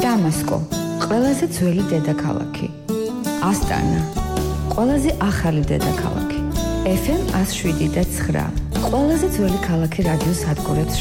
დამასკო, ყველაზე ძველი დედაქალაქი. ასტანა, ყველაზე ახალი დედაქალაქი. FM 107.9, ყველაზე ძველი ქალაქი რადიოს სადგურებს